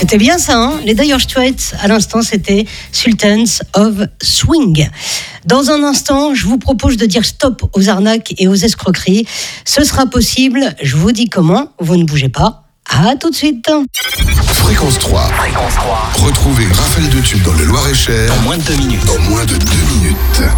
C'était bien ça, hein? Les Dire Straits, à l'instant, c'était Sultans of Swing. Dans un instant, je vous propose de dire stop aux arnaques et aux escroqueries. Ce sera possible, je vous dis comment, vous ne bougez pas. À tout de suite. Fréquence 3. Retrouvez Raphaël de Tube dans le Loir-et-Cher En moins de 2 minutes. En moins de 2 minutes.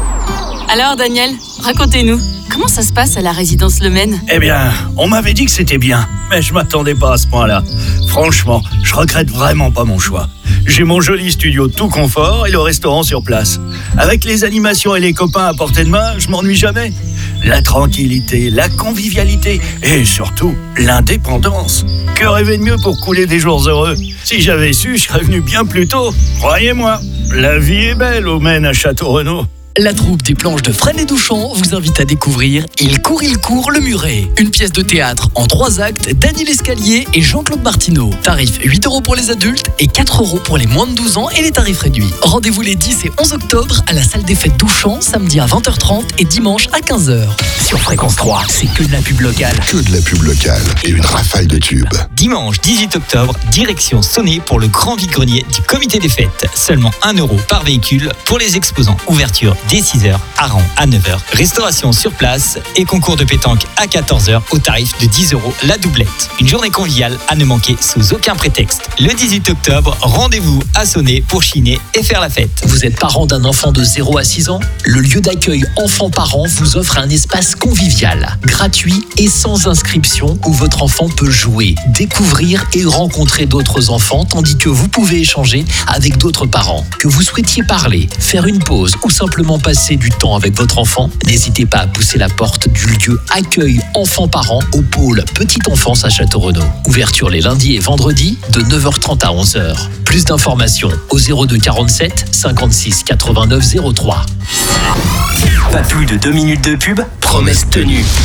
Alors Daniel, racontez-nous, comment ça se passe à la résidence Le Maine ? Eh bien, on m'avait dit que c'était bien, mais je m'attendais pas à ce point-là. Franchement, je regrette vraiment pas mon choix. J'ai mon joli studio tout confort et le restaurant sur place. Avec les animations et les copains à portée de main, je m'ennuie jamais. La tranquillité, la convivialité et surtout l'indépendance. Que rêver de mieux pour couler des jours heureux ? Si j'avais su, je serais venu bien plus tôt. Croyez-moi, la vie est belle au Maine à Château-Renaud. La troupe des planches de Fresne et Douchan vous invite à découvrir Il court, le muret. Une pièce de théâtre en 3 actes d'Annie Lescalier et Jean-Claude Martineau. Tarif 8 € pour les adultes et 4 € pour les moins de 12 ans et les tarifs réduits. Rendez-vous les 10 et 11 octobre à la salle des fêtes Douchan, samedi à 20h30 et dimanche à 15h. Sur Fréquence 3, c'est que de la pub locale. Que de la pub locale et une rafale de tubes. Dimanche 18 octobre, direction Sonnay pour le grand vide-grenier du comité des fêtes. Seulement 1 € par véhicule pour les exposants. Ouverture dès 6h, Aran à 9h, restauration sur place et concours de pétanque à 14h au tarif de 10 € la doublette. Une journée conviviale à ne manquer sous aucun prétexte. Le 18 octobre, rendez-vous à Sonnay pour chiner et faire la fête. Vous êtes parent d'un enfant de 0 à 6 ans ? Le lieu d'accueil enfants-parents vous offre un espace convivial, gratuit et sans inscription où votre enfant peut jouer, découvrir et rencontrer d'autres enfants tandis que vous pouvez échanger avec d'autres parents. Que vous souhaitiez parler, faire une pause ou simplement passer du temps avec votre enfant, n'hésitez pas à pousser la porte du lieu accueil enfants-parents au pôle Petite Enfance à Château-Renaud. Ouverture les lundis et vendredis de 9h30 à 11h. Plus d'informations au 02 47 56 89 03. Pas plus de 2 minutes de pub, promesse tenue.